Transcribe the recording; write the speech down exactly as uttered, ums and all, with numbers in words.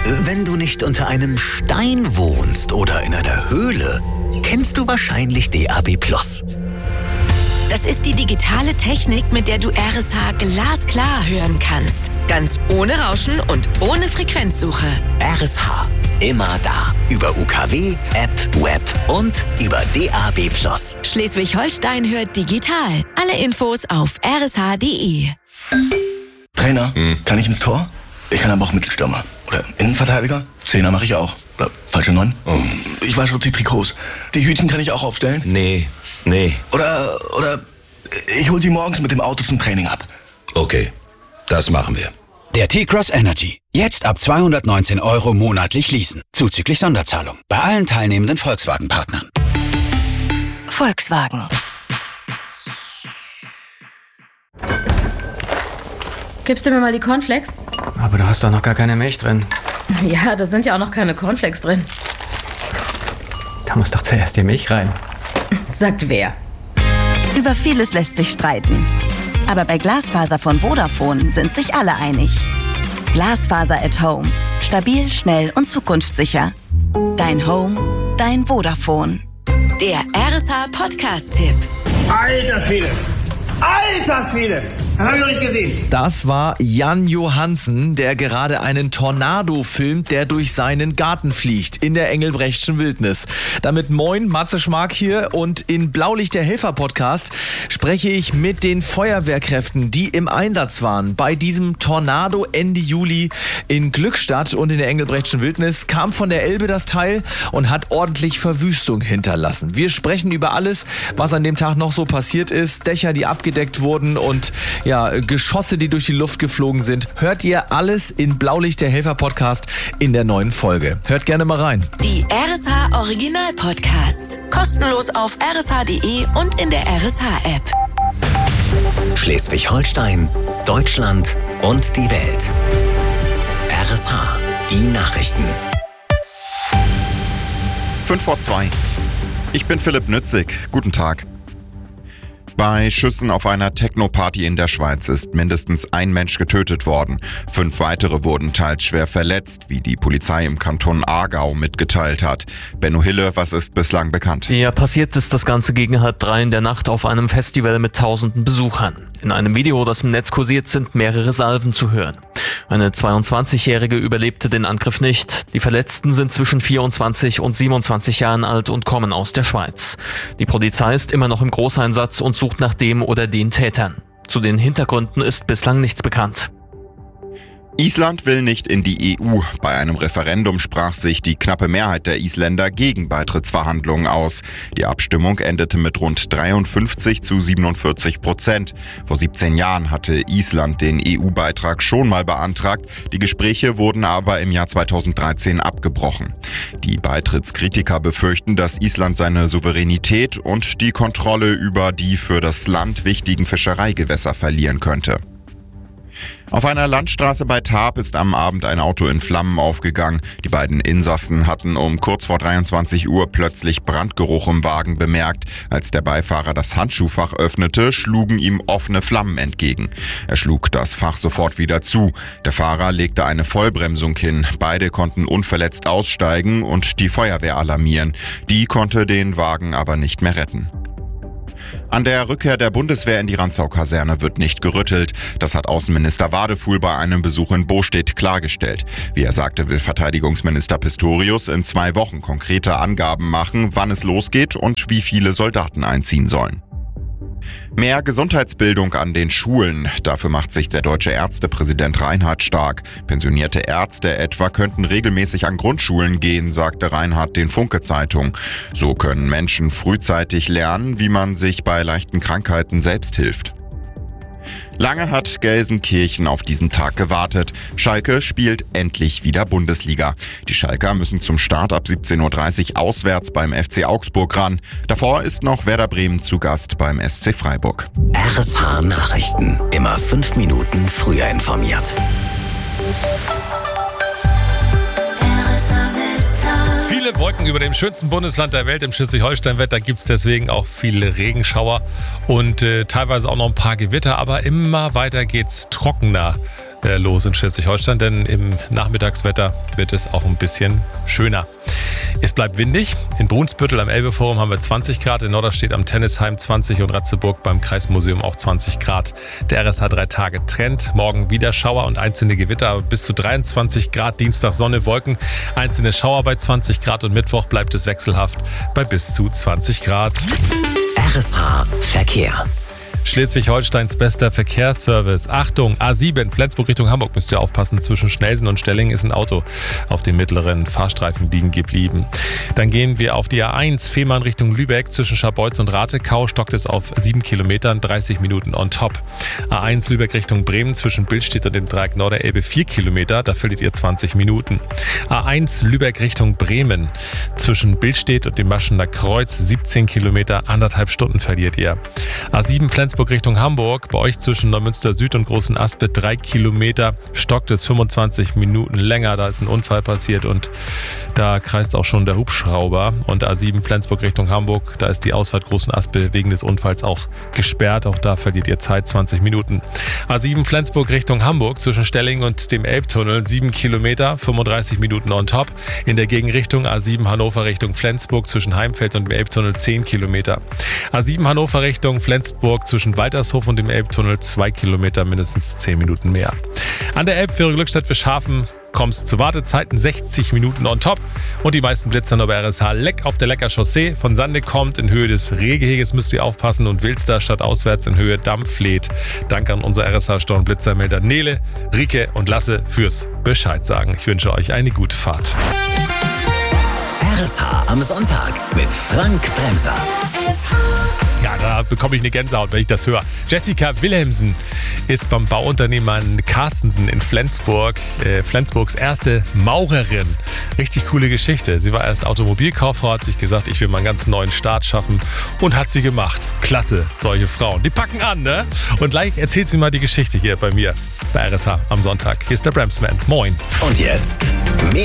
Wenn du nicht unter einem Stein wohnst oder in einer Höhle, kennst du wahrscheinlich D A B plus. Das ist die digitale Technik, mit der du R S H glasklar hören kannst. Ganz ohne Rauschen und ohne Frequenzsuche. R S H, immer da. Über U K W, App, Web und über D A B plus. Schleswig-Holstein hört digital. Alle Infos auf r s h punkt d e. Trainer, hm. kann ich ins Tor? Ich kann aber auch Mittelstürmer. Oder Innenverteidiger? Zehner mache ich auch. Oder falsche Neun? Oh. Ich wasche die Trikots. Die Hütchen kann ich auch aufstellen? Nee, nee. Oder, oder ich hol sie morgens mit dem Auto zum Training ab. Okay, das machen wir. Der T-Cross Energy. Jetzt ab zweihundertneunzehn Euro monatlich leasen. Zuzüglich Sonderzahlung. Bei allen teilnehmenden Volkswagen-Partnern. Volkswagen. Gibst du mir mal die Cornflakes? Aber du hast doch noch gar keine Milch drin. Ja, da sind ja auch noch keine Cornflakes drin. Da muss doch zuerst die Milch rein. Sagt wer? Über vieles lässt sich streiten. Aber bei Glasfaser von Vodafone sind sich alle einig. Glasfaser at Home. Stabil, schnell und zukunftssicher. Dein Home, dein Vodafone. Der R S H Podcast-Tipp. Alter Schwede! Alter Schwede! Das habe ich noch nicht gesehen. Das war Jan Johansen, der gerade einen Tornado filmt, der durch seinen Garten fliegt, in der Engelbrechtschen Wildnis. Damit moin, Matze Schmark hier, und in Blaulicht der Helfer-Podcast spreche ich mit den Feuerwehrkräften, die im Einsatz waren. Bei diesem Tornado Ende Juli in Glückstadt und in der Engelbrechtschen Wildnis kam von der Elbe das Teil und hat ordentlich Verwüstung hinterlassen. Wir sprechen über alles, was an dem Tag noch so passiert ist, Dächer, die abgedeckt wurden und ja, Geschosse, die durch die Luft geflogen sind. Hört ihr alles in Blaulicht der Helfer Podcast in der neuen Folge. Hört gerne mal rein. Die R S H Original Podcasts. Kostenlos auf r s h punkt d e und in der R S H App. Schleswig-Holstein, Deutschland und die Welt. R S H, die Nachrichten. Fünf vor zwei. Ich bin Philipp Nützig. Guten Tag. Bei Schüssen auf einer Techno-Party in der Schweiz ist mindestens ein Mensch getötet worden. Fünf weitere wurden teils schwer verletzt, wie die Polizei im Kanton Aargau mitgeteilt hat. Benno Hille, was ist bislang bekannt? Ja, passiert ist das Ganze gegen halb drei in der Nacht auf einem Festival mit tausenden Besuchern. In einem Video, das im Netz kursiert, sind mehrere Salven zu hören. Eine zweiundzwanzigjährige überlebte den Angriff nicht. Die Verletzten sind zwischen vierundzwanzig und siebenundzwanzig Jahren alt und kommen aus der Schweiz. Die Polizei ist immer noch im Großeinsatz und sucht nach dem oder den Tätern. Zu den Hintergründen ist bislang nichts bekannt. Island will nicht in die E U. Bei einem Referendum sprach sich die knappe Mehrheit der Isländer gegen Beitrittsverhandlungen aus. Die Abstimmung endete mit rund dreiundfünfzig zu siebenundvierzig Prozent. Vor siebzehn Jahren hatte Island den E U-Beitrag schon mal beantragt. Die Gespräche wurden aber im Jahr zweitausenddreizehn abgebrochen. Die Beitrittskritiker befürchten, dass Island seine Souveränität und die Kontrolle über die für das Land wichtigen Fischereigewässer verlieren könnte. Auf einer Landstraße bei Tarp ist am Abend ein Auto in Flammen aufgegangen. Die beiden Insassen hatten um kurz vor dreiundzwanzig Uhr plötzlich Brandgeruch im Wagen bemerkt. Als der Beifahrer das Handschuhfach öffnete, schlugen ihm offene Flammen entgegen. Er schlug das Fach sofort wieder zu. Der Fahrer legte eine Vollbremsung hin. Beide konnten unverletzt aussteigen und die Feuerwehr alarmieren. Die konnte den Wagen aber nicht mehr retten. An der Rückkehr der Bundeswehr in die Rantzau-Kaserne wird nicht gerüttelt. Das hat Außenminister Wadefuhl bei einem Besuch in Bostedt klargestellt. Wie er sagte, will Verteidigungsminister Pistorius in zwei Wochen konkrete Angaben machen, wann es losgeht und wie viele Soldaten einziehen sollen. Mehr Gesundheitsbildung an den Schulen. Dafür macht sich der deutsche Ärztepräsident Reinhardt stark. Pensionierte Ärzte etwa könnten regelmäßig an Grundschulen gehen, sagte Reinhardt den Funke-Zeitung. So können Menschen frühzeitig lernen, wie man sich bei leichten Krankheiten selbst hilft. Lange hat Gelsenkirchen auf diesen Tag gewartet. Schalke spielt endlich wieder Bundesliga. Die Schalker müssen zum Start ab siebzehn Uhr dreißig auswärts beim F C Augsburg ran. Davor ist noch Werder Bremen zu Gast beim S C Freiburg. R S H Nachrichten. Immer fünf Minuten früher informiert. Viele Wolken über dem schönsten Bundesland der Welt, im Schleswig-Holstein-Wetter, gibt es deswegen auch viele Regenschauer und äh, teilweise auch noch ein paar Gewitter, aber immer weiter geht's trockener äh, los in Schleswig-Holstein, denn im Nachmittagswetter wird es auch ein bisschen schöner. Es bleibt windig. In Brunsbüttel am Elbeforum haben wir zwanzig Grad, in Norderstedt am Tennisheim zwanzig und Ratzeburg beim Kreismuseum auch zwanzig Grad. Der R S H drei Tage Trend. Morgen wieder Schauer und einzelne Gewitter, aber bis zu dreiundzwanzig Grad. Dienstag Sonne, Wolken, einzelne Schauer bei zwanzig Grad und Mittwoch bleibt es wechselhaft bei bis zu zwanzig Grad. R S H Verkehr. Schleswig-Holsteins bester Verkehrsservice. Achtung, A sieben, Flensburg Richtung Hamburg, müsst ihr aufpassen. Zwischen Schnelsen und Stelling ist ein Auto auf dem mittleren Fahrstreifen liegen geblieben. Dann gehen wir auf die A eins, Fehmarn Richtung Lübeck. Zwischen Scharbeutz und Ratekau stockt es auf sieben Kilometern, dreißig Minuten on top. A eins Lübeck Richtung Bremen, zwischen Billstedt und dem Dreieck Norderelbe vier Kilometer, da verliert ihr zwanzig Minuten. A eins Lübeck Richtung Bremen, zwischen Billstedt und dem Maschener Kreuz siebzehn Kilometer, anderthalb Stunden verliert ihr. A sieben Flensburg Richtung Hamburg, bei euch zwischen Neumünster Süd und Großen Aspe drei Kilometer, stockt es fünfundzwanzig Minuten länger, da ist ein Unfall passiert und da kreist auch schon der Hubschrauber. Und A sieben Flensburg Richtung Hamburg, da ist die Ausfahrt Großen Aspe wegen des Unfalls auch gesperrt, auch da verliert ihr Zeit zwanzig Minuten. A sieben Flensburg Richtung Hamburg, zwischen Stelling und dem Elbtunnel sieben Kilometer, fünfunddreißig Minuten on top. In der Gegenrichtung A sieben Hannover Richtung Flensburg, zwischen Heimfeld und dem Elbtunnel zehn Kilometer. A sieben Hannover Richtung Flensburg, zwischen Waltershof und dem Elbtunnel zwei Kilometer, mindestens zehn Minuten mehr. An der Elbfähre Glückstadt-Wischhafen kommst zu Wartezeiten sechzig Minuten on top und die meisten Blitzer nur bei R S H Leck auf der Lecker Chaussee. Von Sande kommt in Höhe des Rehgeheges, müsst ihr aufpassen, und Wilster statt auswärts in Höhe Dampfleet. Danke an unser R S H-Storn-Blitzermelder Nele, Rike und Lasse fürs Bescheid sagen. Ich wünsche euch eine gute Fahrt. R S H am Sonntag mit Frank Bremser. Ja, da bekomme ich eine Gänsehaut, wenn ich das höre. Jessica Wilhelmsen ist beim Bauunternehmen Carstensen in Flensburg, äh, Flensburgs erste Maurerin. Richtig coole Geschichte. Sie war erst Automobilkauffrau, hat sich gesagt, ich will mal einen ganz neuen Start schaffen und hat sie gemacht. Klasse, solche Frauen. Die packen an, ne? Und gleich erzählt sie mal die Geschichte hier bei mir bei R S H am Sonntag. Hier ist der Bremsman. Moin. Und jetzt